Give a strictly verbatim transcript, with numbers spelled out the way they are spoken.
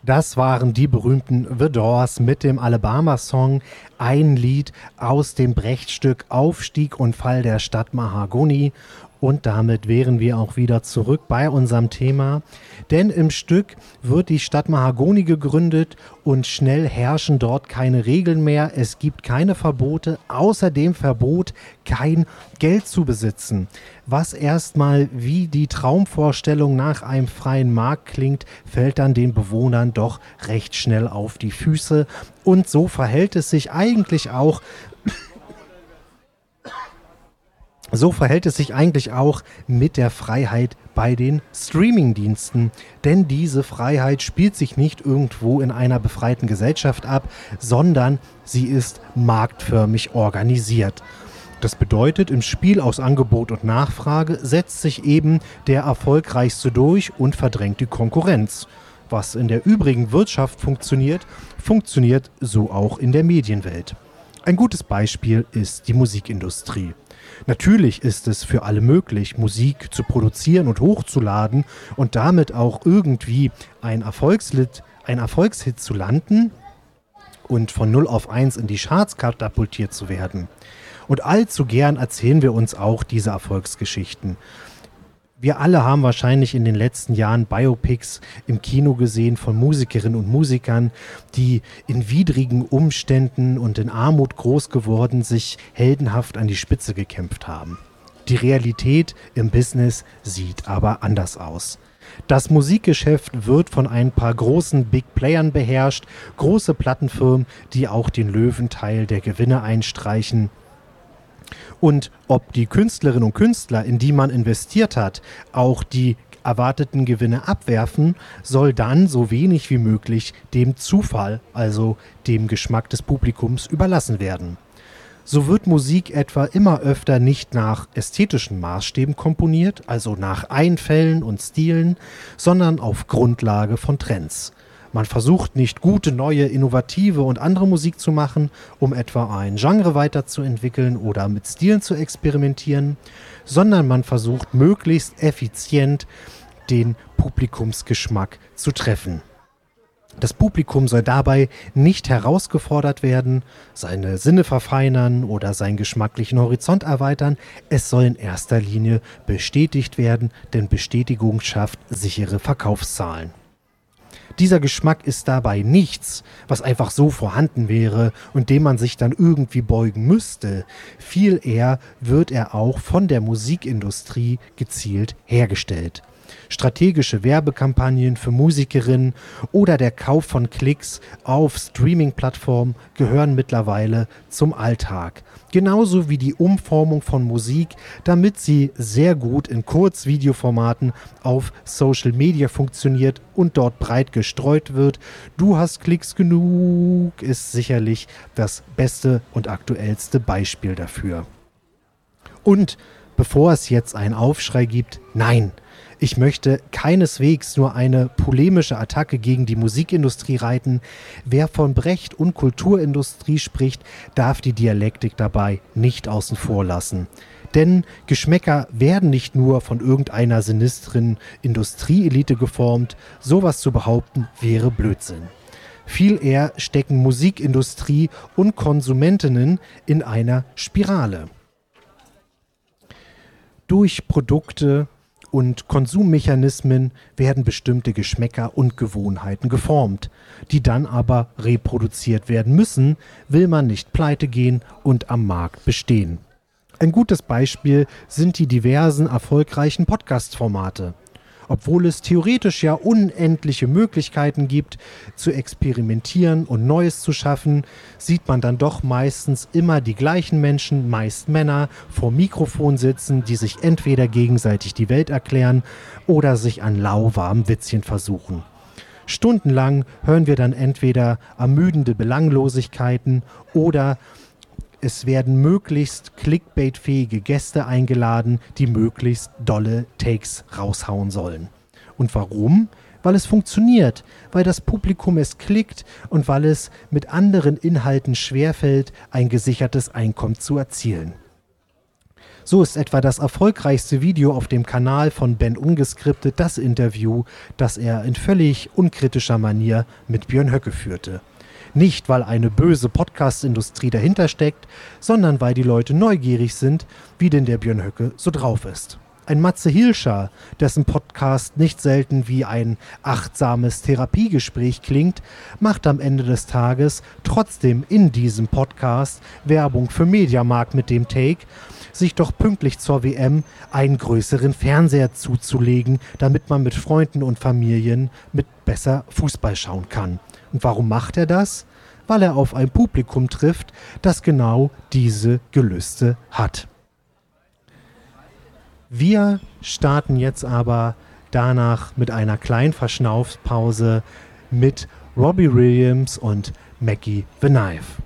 Das waren die berühmten The Doors mit dem Alabama-Song, ein Lied aus dem Brecht-Stück Aufstieg und Fall der Stadt Mahagoni. Und damit wären wir auch wieder zurück bei unserem Thema. Denn im Stück wird die Stadt Mahagoni gegründet und schnell herrschen dort keine Regeln mehr. Es gibt keine Verbote, außer dem Verbot, kein Geld zu besitzen. Was erstmal wie die Traumvorstellung nach einem freien Markt klingt, fällt dann den Bewohnern doch recht schnell auf die Füße. Und so verhält es sich eigentlich auch So verhält es sich eigentlich auch mit der Freiheit bei den Streamingdiensten. Denn diese Freiheit spielt sich nicht irgendwo in einer befreiten Gesellschaft ab, sondern sie ist marktförmig organisiert. Das bedeutet, im Spiel aus Angebot und Nachfrage setzt sich eben der Erfolgreichste durch und verdrängt die Konkurrenz. Was in der übrigen Wirtschaft funktioniert, funktioniert so auch in der Medienwelt. Ein gutes Beispiel ist die Musikindustrie. Natürlich ist es für alle möglich, Musik zu produzieren und hochzuladen und damit auch irgendwie ein Erfolgslied, ein Erfolgshit zu landen und von null auf eins in die Charts katapultiert zu werden. Und allzu gern erzählen wir uns auch diese Erfolgsgeschichten. Wir alle haben wahrscheinlich in den letzten Jahren Biopics im Kino gesehen von Musikerinnen und Musikern, die in widrigen Umständen und in Armut groß geworden sich heldenhaft an die Spitze gekämpft haben. Die Realität im Business sieht aber anders aus. Das Musikgeschäft wird von ein paar großen Big Playern beherrscht, große Plattenfirmen, die auch den Löwenteil der Gewinne einstreichen. Und ob die Künstlerinnen und Künstler, in die man investiert hat, auch die erwarteten Gewinne abwerfen, soll dann so wenig wie möglich dem Zufall, also dem Geschmack des Publikums, überlassen werden. So wird Musik etwa immer öfter nicht nach ästhetischen Maßstäben komponiert, also nach Einfällen und Stilen, sondern auf Grundlage von Trends. Man versucht nicht gute, neue, innovative und andere Musik zu machen, um etwa ein Genre weiterzuentwickeln oder mit Stilen zu experimentieren, sondern man versucht möglichst effizient den Publikumsgeschmack zu treffen. Das Publikum soll dabei nicht herausgefordert werden, seine Sinne verfeinern oder seinen geschmacklichen Horizont erweitern. Es soll in erster Linie bestätigt werden, denn Bestätigung schafft sichere Verkaufszahlen. Dieser Geschmack ist dabei nichts, was einfach so vorhanden wäre und dem man sich dann irgendwie beugen müsste. Viel eher wird er auch von der Musikindustrie gezielt hergestellt. Strategische Werbekampagnen für Musikerinnen oder der Kauf von Klicks auf Streaming-Plattformen gehören mittlerweile zum Alltag. Genauso wie die Umformung von Musik, damit sie sehr gut in Kurzvideoformaten auf Social Media funktioniert und dort breit gestreut wird. Du hast Klicks genug, ist sicherlich das beste und aktuellste Beispiel dafür. Und bevor es jetzt einen Aufschrei gibt, nein, ich möchte keineswegs nur eine polemische Attacke gegen die Musikindustrie reiten. Wer von Brecht und Kulturindustrie spricht, darf die Dialektik dabei nicht außen vor lassen. Denn Geschmäcker werden nicht nur von irgendeiner sinistren Industrieelite geformt. Sowas zu behaupten, wäre Blödsinn. Viel eher stecken Musikindustrie und Konsumentinnen in einer Spirale. Durch Produkte und Konsummechanismen werden bestimmte Geschmäcker und Gewohnheiten geformt, die dann aber reproduziert werden müssen, will man nicht pleite gehen und am Markt bestehen. Ein gutes Beispiel sind die diversen erfolgreichen Podcast-Formate. Obwohl es theoretisch ja unendliche Möglichkeiten gibt, zu experimentieren und Neues zu schaffen, sieht man dann doch meistens immer die gleichen Menschen, meist Männer, vor Mikrofon sitzen, die sich entweder gegenseitig die Welt erklären oder sich an lauwarmen Witzchen versuchen. Stundenlang hören wir dann entweder ermüdende Belanglosigkeiten oder es werden möglichst clickbait-fähige Gäste eingeladen, die möglichst dolle Takes raushauen sollen. Und warum? Weil es funktioniert, weil das Publikum es klickt und weil es mit anderen Inhalten schwerfällt, ein gesichertes Einkommen zu erzielen. So ist etwa das erfolgreichste Video auf dem Kanal von Ben Ungeskriptet das Interview, das er in völlig unkritischer Manier mit Björn Höcke führte. Nicht, weil eine böse Podcast-Industrie dahinter steckt, sondern weil die Leute neugierig sind, wie denn der Björn Höcke so drauf ist. Ein Matze Hilscher, dessen Podcast nicht selten wie ein achtsames Therapiegespräch klingt, macht am Ende des Tages trotzdem in diesem Podcast Werbung für Mediamarkt mit dem Take, sich doch pünktlich zur W M einen größeren Fernseher zuzulegen, damit man mit Freunden und Familien mit besser Fußball schauen kann. Und warum macht er das? Weil er auf ein Publikum trifft, das genau diese Gelüste hat. Wir starten jetzt aber danach mit einer kleinen Verschnaufpause mit Robbie Williams und Mackie the Knife.